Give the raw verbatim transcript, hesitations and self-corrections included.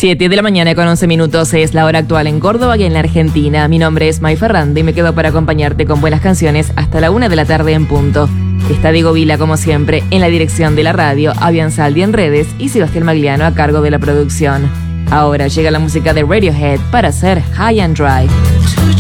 siete de la mañana con once minutos es la hora actual en Córdoba y en la Argentina. Mi nombre es May Ferrando y me quedo para acompañarte con buenas canciones hasta la una de la tarde en punto. Está Diego Vila, como siempre, en la dirección de la radio, Avian Saldi en redes y Sebastián Magliano a cargo de la producción. Ahora llega la música de Radiohead para hacer High and Dry.